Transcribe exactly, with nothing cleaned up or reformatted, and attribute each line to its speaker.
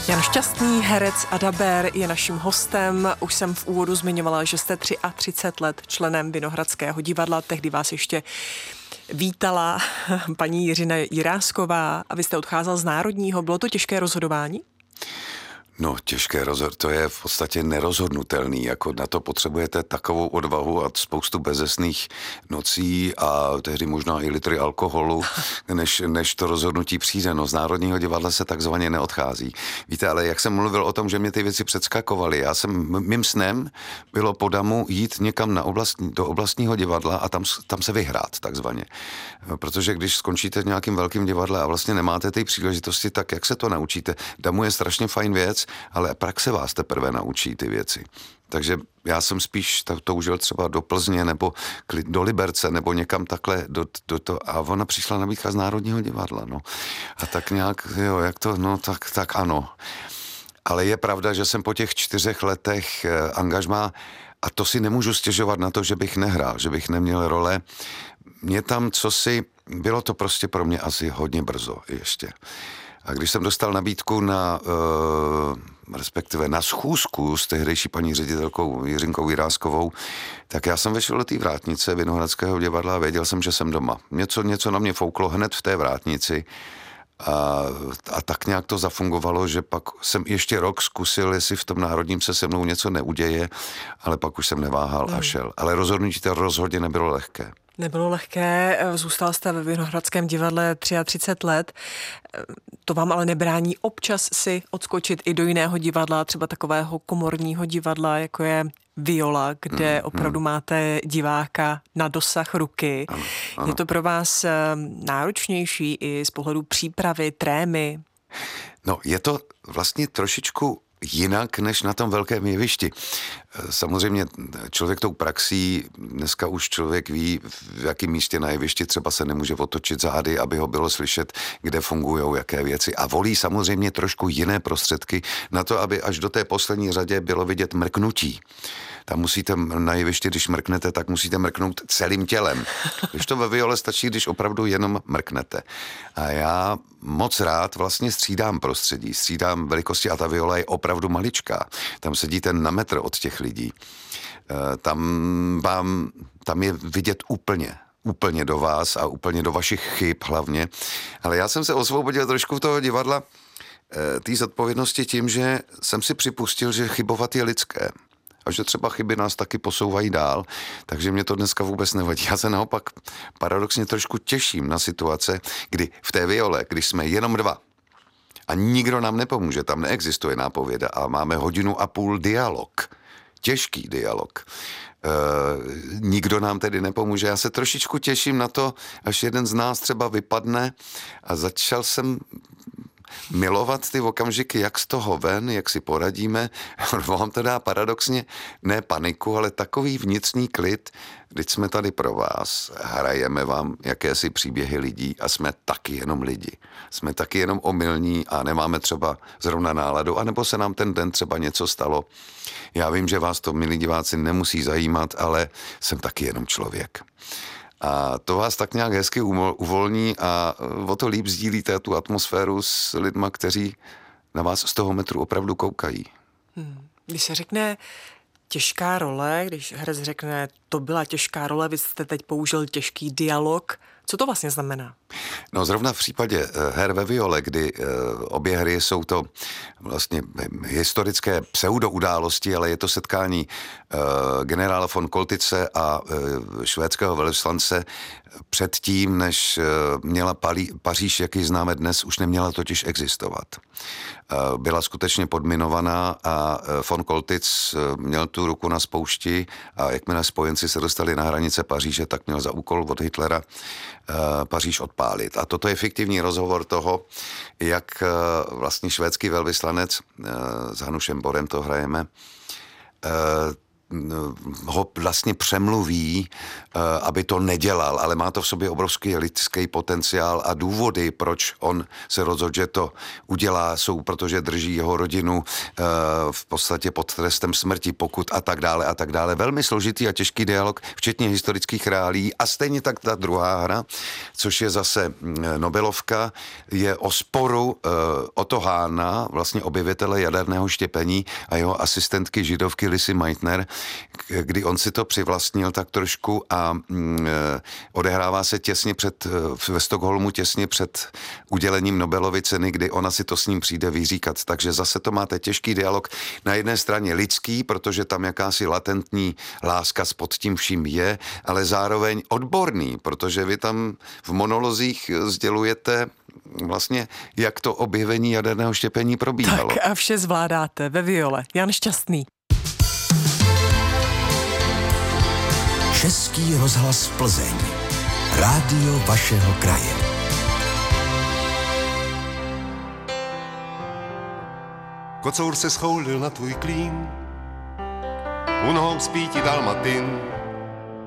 Speaker 1: Jan Šťastný, herec a dabér, je naším hostem. Už jsem v úvodu zmiňovala, že jste třicet tři let členem Vinohradského divadla. Tehdy vás ještě vítala paní Jiřina Jirásková a vy jste odcházel z Národního. Bylo to těžké rozhodování?
Speaker 2: No, těžké rozhod, to je v podstatě nerozhodnutelný, jako na to potřebujete takovou odvahu a spoustu bezesných nocí a tehdy možná i litry alkoholu, než, než to rozhodnutí přijde. No, z Národního divadla se takzvaně neodchází. Víte, ale jak jsem mluvil o tom, že mě ty věci předskakovaly, já jsem, mým snem bylo po damu jít někam na oblastní, do oblastního divadla a tam, tam se vyhrát, takzvaně. Protože když skončíte v nějakým velkým divadle a vlastně nemáte ty příležitosti, tak jak se to naučíte? Damu je strašně fajn věc, ale praxe vás teprve naučí ty věci. Takže já jsem spíš toužil třeba do Plzně nebo do Liberce nebo někam takhle do, do to, a ona přišla nabídka z Národního divadla, no. A tak nějak, jo, jak to, no tak, tak ano. Ale je pravda, že jsem po těch čtyřech letech eh, angažmá, a to si nemůžu stěžovat na to, že bych nehrál, že bych neměl role. Mě tam cosi, bylo to prostě pro mě asi hodně brzo ještě. A když jsem dostal nabídku na, uh, respektive na schůzku s tehdejší paní ředitelkou Jiřinkou Jiráskovou, tak já jsem vešel do té vrátnice Vinohradského divadla a věděl jsem, že jsem doma. Něco, něco na mě fouklo hned v té vrátnici a, a tak nějak to zafungovalo, že pak jsem ještě rok zkusil, jestli v tom Národním se se mnou něco neuděje, ale pak už jsem neváhal hmm. a šel. Ale rozhodnutí to rozhodně nebylo lehké.
Speaker 1: Nebylo lehké, zůstal jste ve Vinohradském divadle třicet tři let, to vám ale nebrání občas si odskočit i do jiného divadla, třeba takového komorního divadla, jako je Viola, kde hmm, opravdu hmm. máte diváka na dosah ruky.
Speaker 2: Ano, ano.
Speaker 1: Je to pro vás náročnější i z pohledu přípravy, trémy?
Speaker 2: No, je to vlastně trošičku jinak než na tom velkém jevišti. Samozřejmě člověk tou praxí, dneska už člověk ví, v jakém místě na jevišti třeba se nemůže otočit zády, aby ho bylo slyšet, kde fungují jaké věci. A volí samozřejmě trošku jiné prostředky na to, aby až do té poslední řadě bylo vidět mrknutí. Tam musíte na jevišti, když mrknete, tak musíte mrknout celým tělem. Když to ve Viole stačí, když opravdu jenom mrknete. A já moc rád vlastně střídám prostředí, střídám velikosti a ta Viola je opravdu maličká. Tam sedíte na metr od těch lidí. Tam vám, tam je vidět úplně, úplně do vás a úplně do vašich chyb hlavně. Ale já jsem se osvobodil trošku toho divadla té zodpovědnosti tím, že jsem si připustil, že chybovat je lidské. A že třeba chyby nás taky posouvají dál, takže mě to dneska vůbec nevadí. Já se naopak paradoxně trošku těším na situace, kdy v té Viole, když jsme jenom dva a nikdo nám nepomůže, tam neexistuje nápověda a máme hodinu a půl dialog, těžký dialog. E, nikdo nám tedy nepomůže. Já se trošičku těším na to, až jeden z nás třeba vypadne a začal jsem milovat ty okamžiky, jak z toho ven, jak si poradíme. Vám to dá paradoxně ne paniku, ale takový vnitřní klid, když jsme tady pro vás, hrajeme vám jakési příběhy lidí a jsme taky jenom lidi. Jsme taky jenom omylní a nemáme třeba zrovna náladu, anebo se nám ten den třeba něco stalo. Já vím, že vás to, milí diváci, nemusí zajímat, ale jsem taky jenom člověk. A to vás tak nějak hezky uvolní a o to líp sdílíte tu atmosféru s lidma, kteří na vás z toho metru opravdu koukají.
Speaker 1: Hmm. Když se řekne těžká role, když herec řekne, to byla těžká role, vy jste teď použil těžký dialog, co to vlastně znamená?
Speaker 2: No zrovna v případě her ve Viole, kdy obě hry jsou to vlastně historické pseudoudálosti, ale je to setkání generála von Koltice a švédského velvyslance předtím, než měla Paříž, jak ji známe dnes, už neměla totiž existovat. Byla skutečně podminovaná a von Koltic měl tu ruku na spoušti a jakmile spojenci se dostali na hranice Paříže, tak měl za úkol od Hitlera Paříž odpálit. A toto je fiktivní rozhovor toho, jak vlastně švédský velvyslanec s Hanušem Borem to hrajeme, ho vlastně přemluví, aby to nedělal, ale má to v sobě obrovský lidský potenciál a důvody, proč on se rozhodl, že to udělá, jsou, protože drží jeho rodinu v podstatě pod trestem smrti, pokud a tak dále a tak dále. Velmi složitý a těžký dialog, včetně historických reálí a stejně tak ta druhá hra, což je zase Nobelovka, je o sporu Otto Hahna, vlastně objevitele jaderného štěpení a jeho asistentky židovky Lissy Meitner, kdy on si to přivlastnil tak trošku a mm, odehrává se těsně před, ve Stockholmu těsně před udělením Nobelovy ceny, kdy ona si to s ním přijde vyříkat. Takže zase to máte těžký dialog. Na jedné straně lidský, protože tam jakási latentní láska pod tím vším je, ale zároveň odborný, protože vy tam v monolozích sdělujete vlastně, jak to objevení jaderného štěpení probíhalo.
Speaker 1: Tak a vše zvládáte ve viole. Jan Šťastný.
Speaker 3: Český rozhlas Plzeň. Rádio vašeho kraje.
Speaker 4: Kocour se schoulil na tvůj klín, u nohou spí ti dalmatin.